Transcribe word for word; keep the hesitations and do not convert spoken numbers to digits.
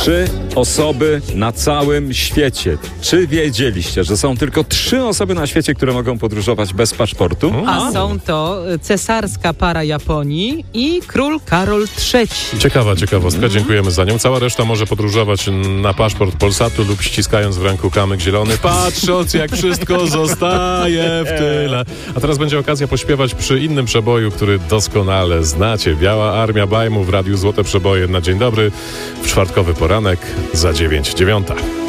Trzy osoby na całym świecie. Czy wiedzieliście, że są tylko trzy osoby na świecie, które mogą podróżować bez paszportu? A są to cesarska para Japonii i król Karol trzeci. Ciekawa ciekawostka, dziękujemy za nią. Cała reszta może podróżować na paszport Polsatu lub ściskając w ręku kamyk zielony, patrząc jak wszystko zostaje w tyle. A teraz będzie okazja pośpiewać przy innym przeboju, który doskonale znacie. Biała Armia Bajmu w Radiu Złote Przeboje na dzień dobry w czwartkowy poranek za dziewięć dziewiąta.